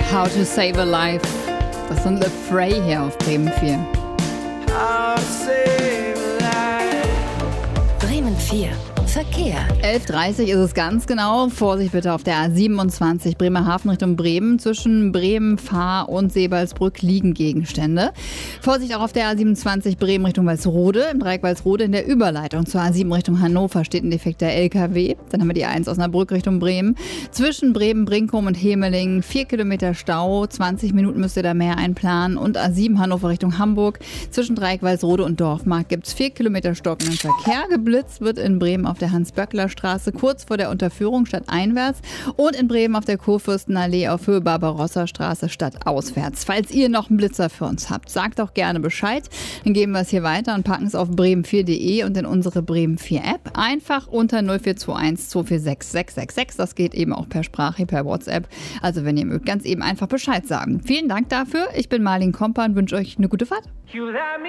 How to Save a Life. Das sind The Fray hier auf Bremen 4. Bremen 4. Verkehr. 11.30 Uhr ist es ganz genau. Vorsicht bitte auf der A27 Bremerhaven Richtung Bremen. Zwischen Bremen, Fahr und Sebalsbrück liegen Gegenstände. Vorsicht auch auf der A27 Bremen Richtung Walsrode. Im Dreieck Walsrode in der Überleitung zur A7 Richtung Hannover steht ein defekter LKW. Dann haben wir die A1 Osnabrück Richtung Bremen. Zwischen Bremen, Brinkum und Hemeling 4 Kilometer Stau. 20 Minuten müsst ihr da mehr einplanen. Und A7 Hannover Richtung Hamburg. Zwischen Dreieck Walsrode und Dorfmarkt gibt es 4 Kilometer stockenden Verkehr. Geblitzt wird in Bremen auf der Hans-Böckler-Straße kurz vor der Unterführung stadteinwärts und in Bremen auf der Kurfürstenallee auf Höhe Barbarossa-Straße stadtauswärts. Falls ihr noch einen Blitzer für uns habt, sagt doch gerne Bescheid. Dann geben wir es hier weiter und packen es auf bremen4.de und in unsere Bremen 4 App. Einfach unter 0421 246 666. Das geht eben auch per Sprache, per WhatsApp. Also wenn ihr mögt, ganz eben einfach Bescheid sagen. Vielen Dank dafür. Ich bin Marlin Kompan und wünsche euch eine gute Fahrt.